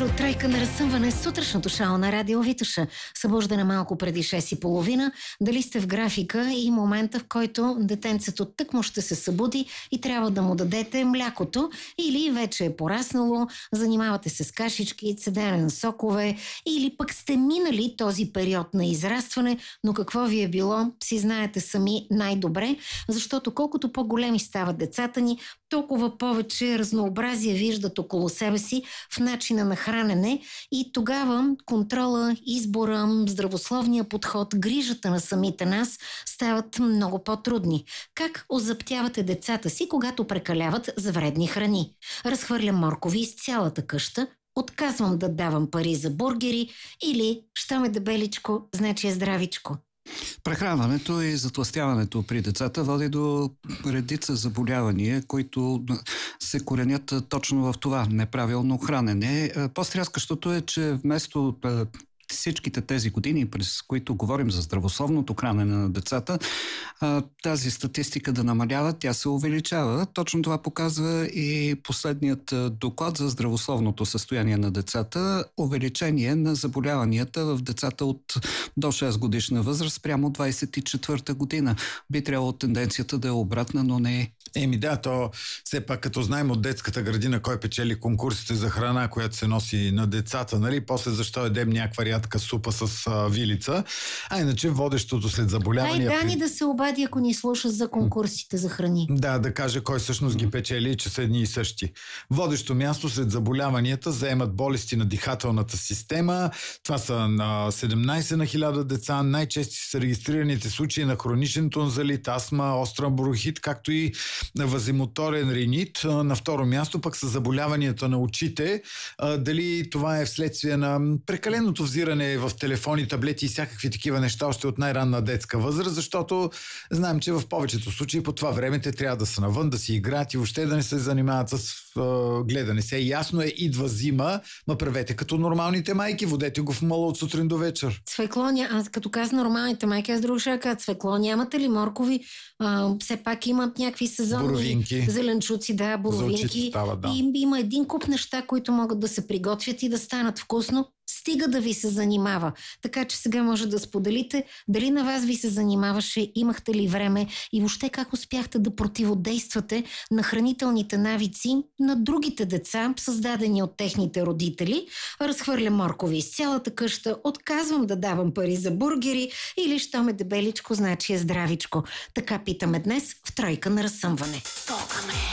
утро, тройка на разсъмване, сутрешното шоу на Радио Витоша. Събуждане малко преди 6:30. Дали сте в графика и момента, в който детенцето тъкмо ще се събуди и трябва да му дадете млякото, или вече е пораснало, занимавате се с кашички, цедене на сокове, или пък сте минали този период на израстване, но какво ви е било, си знаете сами най-добре, защото колкото по-големи стават децата ни, толкова повече разнообразие виждат около себе си в начина на хранене и тогава контрола, избора, здравословния подход, грижата на самите нас стават много по-трудни. Как озаптявате децата си, когато прекаляват за вредни храни? Разхвърлям моркови из цялата къща, отказвам да давам пари за бургери или що ме дебеличко, значи е здравичко. Прехранването и затлъстяването при децата води до редица заболявания, които се коренят точно в това неправилно хранене. По-стряскащото е, че вместо всичките тези години, през които говорим за здравословното хранене на децата, тази статистика да намалява, тя се увеличава. Точно това показва и последният доклад за здравословното състояние на децата. Увеличение на заболяванията в децата от до 6 годишна възраст прямо 24-та година. Би трябвало тенденцията да е обратна, но не е. Да, то все пак като знаем от детската градина кой печели конкурсите за храна, която се носи на децата, нали? После защо едем някаква рядка супа с вилица, а иначе водещото след заболявания... Дани да се обади, ако ни слуша за конкурсите за храни. Да каже кой всъщност ги печели и че са едни и същи. Водещо място след заболяванията заемат болести на дихателната система. Това са на 17 на 1000 деца. Най-чести са регистрираните случаи на хроничен тонзилит, астма, остра бронхит, както и вазимоторен ринит. На второ място пък са заболяванията на очите. Дали това е вследствие на прекаленото взиране в телефони, таблети и всякакви такива неща още от най-ранна детска възраст, защото знаем, че в повечето случаи по това време те трябва да са навън, да си играят и въобще да не се занимават с гледане се. Ясно е, идва зима, ма правете като нормалните майки, водете го в мола от сутрин до вечер. Цвекло, аз като каза нормалните майки, аз друго ще кажа, цвекло, нямате ли моркови? Все пак имат някакви сезонни боровинки. Зеленчуци, да, боровинки. Става, да. И има един куп неща, които могат да се приготвят и да станат вкусно. Стига да ви се занимава. Така че сега може да споделите дали на вас ви се занимаваше, имахте ли време и въобще как успяхте да противодействате на хранителните навици на другите деца, създадени от техните родители. Разхвърля моркови из цялата къща, отказвам да давам пари за бургери или що ме дебеличко, значи е здравичко. Така питаме днес в тройка на разсъмване.